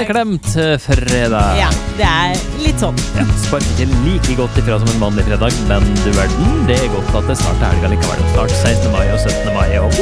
glemt fredag. Ja, det litt sånn. Ja, sparker ikke like godt ifra som en vanlig fredag, men du verden, det er godt at det snart helga likevel. Snart 16. mai og 17. mai og